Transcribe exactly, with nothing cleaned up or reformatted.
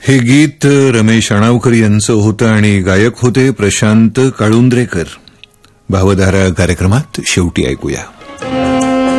हे गीत रमेश अणावकर यांचं होतं आणि गायक होते प्रशांत काळुंद्रेकर. भावधारा कार्यक्रमात शेवटी ऐकूया.